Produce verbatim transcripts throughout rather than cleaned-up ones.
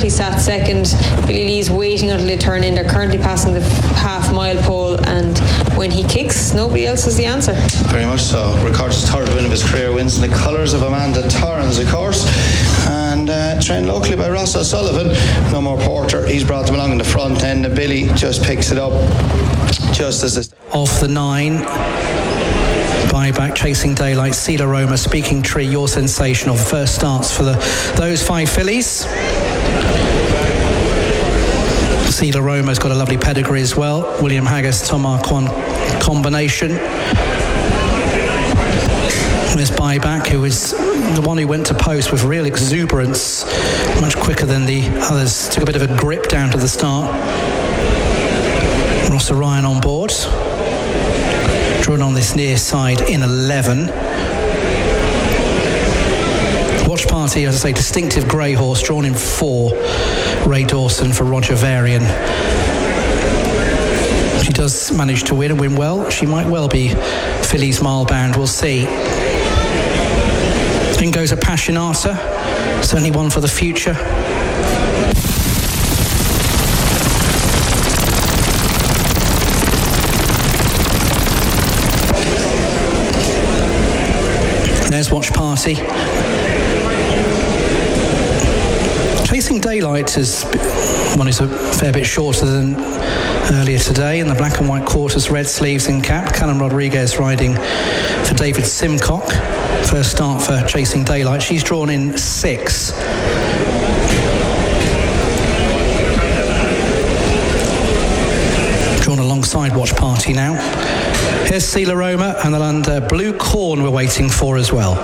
actually sat second. Billy Lee's waiting until they turn in. They're currently passing the half mile pole, and when he kicks, nobody else is the answer. Very much so. Records third win of his career, wins in the colours of Amanda Torrens, of course, and uh, trained locally by Ross O'Sullivan. No more Porter, he's brought them along in the front end, and Billy just picks it up just as it's off the nine. Buyback, Chasing Daylight, Sela Roma, Speaking Tree, You're Sensational. First starts for the those five fillies. Sela Roma's got a lovely pedigree as well. William Haggas, Tom Marquand combination. There's Buyback, who is the one who went to post with real exuberance, much quicker than the others. Took a bit of a grip down to the start. Ross Orion on board. Drawn on this near side in eleven. Watch Party, as I say, distinctive grey horse, drawn in four. Ray Dawson for Roger Varian. She does manage to win and win well. She might well be fillies mile bound, we'll see. In goes Appassionata, certainly one for the future. There's Watch Party. Chasing Daylight is one is a fair bit shorter than earlier today in the black and white quarters, red sleeves and cap. Callum Rodriguez riding for David Simcock. First start for Chasing Daylight. She's drawn in six. Drawn alongside Watch Party now. Here's Sela Roma, and the land uh, Blue Corn we're waiting for as well.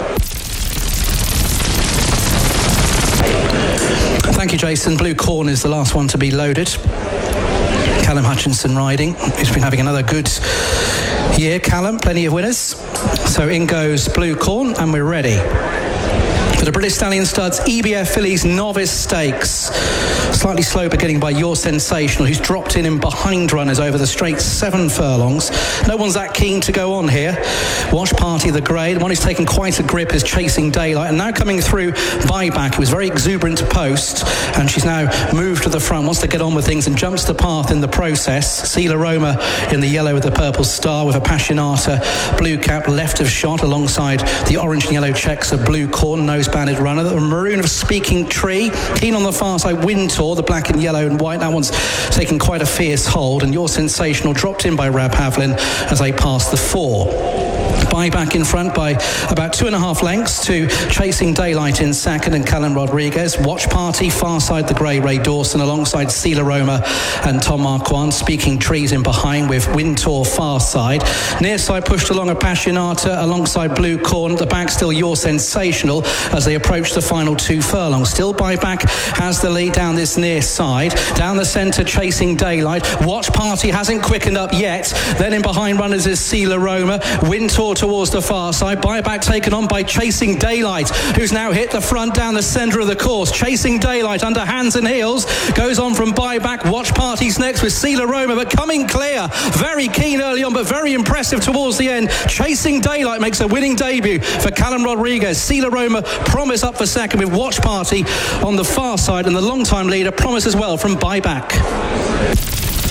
Thank you, Jason. Blue Corn is the last one to be loaded. Callum Hutchinson riding. He's been having another good year, Callum. Plenty of winners. So in goes Blue Corn, and we're ready. For the British Stallion Studs E B F Fillies Novice Stakes. Slightly slow beginning by You're Sensational, who's dropped in in behind runners over the straight seven furlongs. No one's that keen to go on here. Watch Party the grey. The one who's taken quite a grip is Chasing Daylight. And now coming through Buyback, who was very exuberant to post. And she's now moved to the front, wants to get on with things and jumps the path in the process. Sela Roma in the yellow with the purple star with Appassionata, blue cap, left of shot alongside the orange and yellow checks of Blue Corn, nose banded runner. The maroon of Speaking Tree, keen on the far side, Wintour, the black and yellow and white. That one's taken quite a fierce hold, and You're Sensational dropped in by Rab Havlin as they pass the four. Buyback in front by about two and a half lengths to Chasing Daylight in second and Callum Rodriguez. Watch Party, far side the grey, Ray Dawson alongside Sela Roma and Tom Marquand. Speaking Trees in behind with Wintour far side. Near side pushed along Appassionata alongside Blue Corn. At the back still You're Sensational as they approach the final two furlongs. Still Buyback has the lead down this near side. Down the centre Chasing Daylight. Watch Party hasn't quickened up yet. Then in behind runners is Sela Roma. Wintour towards the far side. Buyback taken on by Chasing Daylight, who's now hit the front down the centre of the course. Chasing Daylight under hands and heels. Goes on from Buyback. Watch Party's next with Sela Roma, but coming clear. Very keen early on, but very impressive towards the end. Chasing Daylight makes a winning debut for Callum Rodriguez. Sela Roma promise up for second with Watch Party on the far side, and the long-time leader Promise as well from Buyback.